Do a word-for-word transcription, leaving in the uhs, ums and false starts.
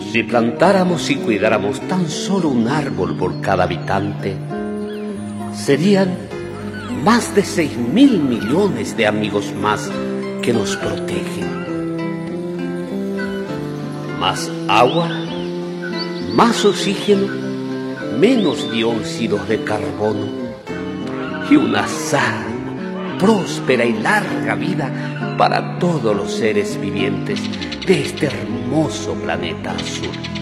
Si plantáramos y cuidáramos tan solo un árbol por cada habitante, serían más de seis mil millones de amigos más que nos protegen. Más agua, más oxígeno, menos dióxidos de carbono y una sana, próspera y larga vida para todos los seres vivientes de este hermoso planeta azul.